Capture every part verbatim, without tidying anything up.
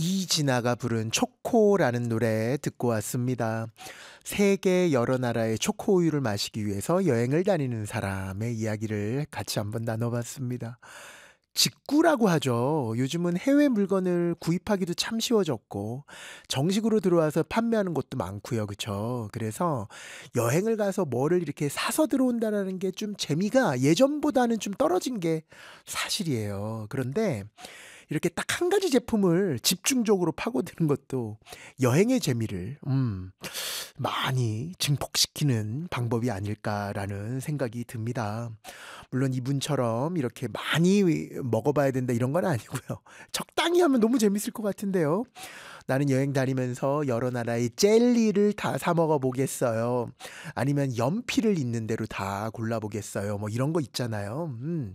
이진아가 부른 초코라는 노래 듣고 왔습니다. 세계 여러 나라의 초코 우유를 마시기 위해서 여행을 다니는 사람의 이야기를 같이 한번 나눠봤습니다. 직구라고 하죠. 요즘은 해외 물건을 구입하기도 참 쉬워졌고 정식으로 들어와서 판매하는 곳도 많고요. 그쵸? 그래서 여행을 가서 뭐를 이렇게 사서 들어온다라는 게 좀 재미가 예전보다는 좀 떨어진 게 사실이에요. 그런데 이렇게 딱 한 가지 제품을 집중적으로 파고드는 것도 여행의 재미를 음 많이 증폭시키는 방법이 아닐까라는 생각이 듭니다. 물론 이분처럼 이렇게 많이 먹어 봐야 된다 이런 건 아니고요. 적당히 하면 너무 재밌을 것 같은데요. "나는 여행 다니면서 여러 나라의 젤리를 다 사 먹어 보겠어요." 아니면 "연필을 있는 대로 다 골라 보겠어요." 뭐 이런 거 있잖아요. 음.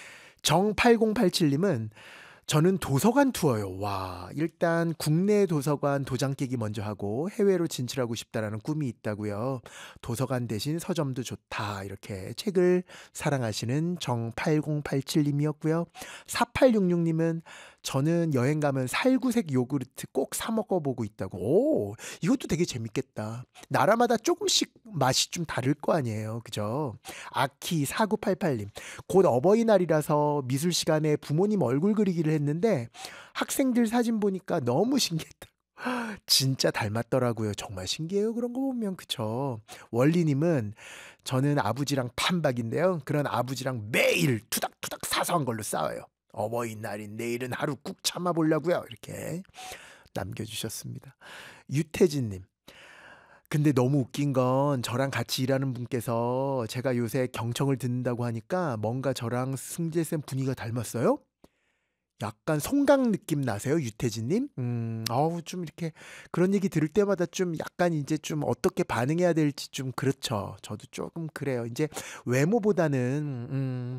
정팔공팔칠 님은 "저는 도서관 투어요." 와, 일단 국내 도서관 도장 깨기 먼저 하고 "해외로 진출하고 싶다."라는 꿈이 있다고요. "도서관 대신 서점도 좋다." 이렇게 책을 사랑하시는 정팔공팔칠 님이었고요. 사팔육육 님은 "저는 여행 가면 살구색 요구르트 꼭 사 먹어 보고 있다고." 오, 이것도 되게 재밌겠다. 나라마다 쪼금씩 맛이 좀 다를 거 아니에요. 그죠? 아키 사구팔팔 님. "곧 어버이날이라서 미술 시간에 부모님 얼굴 그리기를 했는데 학생들 사진 보니까 너무 신기했다." 진짜 닮았더라고요. 정말 신기해요. 그런 거 보면. 그쵸? 원리 님은 "저는 아버지랑 판박인데요. 그런 아버지랑 매일 투닥투닥 사소한 걸로 싸워요. 어버이날인 내일은 하루 꾹 참아 보려고요." 이렇게 남겨 주셨습니다. 유태진 님. "근데 너무 웃긴 건 저랑 같이 일하는 분께서 제가 요새 경청을 듣는다고 하니까 뭔가 저랑 승재쌤 분위기가 닮았어요?" 약간 송강 느낌 나세요, 유태진 님? 음 어우 좀 이렇게 그런 얘기 들을 때마다 좀 약간 인제 좀 어떻게 반응해야 될지 좀 그렇죠. 저도 쪼금 그래요. 인제 외모보다는 음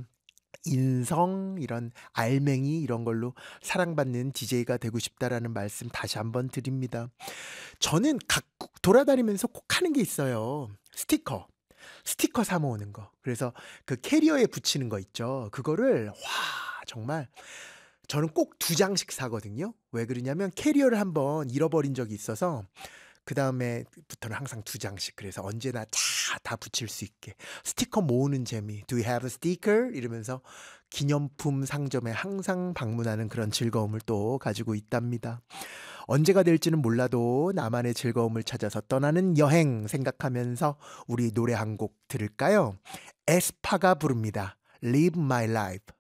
인성 이런 알맹이 이런 걸로 사랑받는 디제이가 되고 싶다라는 말씀 다시 한번 드립니다. 저는 갖고 돌아다니면서 꼭 하는 게 있어요. 스티커. 스티커 사 모으는 거. 그래서 그 캐리어에 붙이는 거 있죠. 그거를 와 정말 저는 꼭 두 장씩 사거든요. 왜 그러냐면 캐리어를 한번 잃어버린 적이 있어서 그다음에 부터는 항상 두 장씩 그래서 언제나 다 다 붙일 수 있게. 스티커 모으는 재미. "Do you have a sticker?" 이러면서 기념품 상점에 항상 방문하는 그런 즐거움을 또 가지고 있답니다. 언제가 될지는 몰라도 나만의 즐거움을 찾아서 떠나는 여행 생각하면서 우리 노래 한 곡 들을까요? 에스파가 부릅니다. Live My Life.